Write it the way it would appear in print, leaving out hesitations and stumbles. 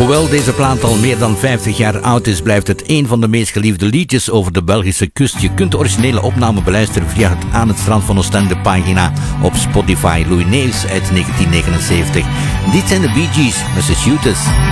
Hoewel deze plaat al meer dan 50 jaar oud is, blijft het een van de meest geliefde liedjes over de Belgische kust. Je kunt de originele opname beluisteren via het Aan het Strand van Oostende pagina op Spotify. Louis Neefs uit 1979. Dit zijn de Bee Gees, Massachusetts.